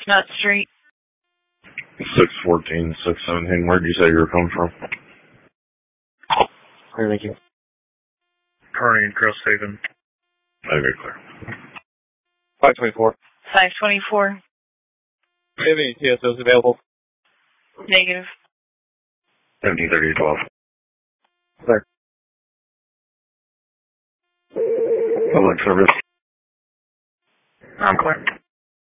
Nut Street. 614, 617. Where'd you say you were coming from? Clear, thank you. Kearney and Cresthaven. Okay, clear. 524. 524. Do you have any TSOs available? Negative. 1730 12. Clear. Public service. I'm clear.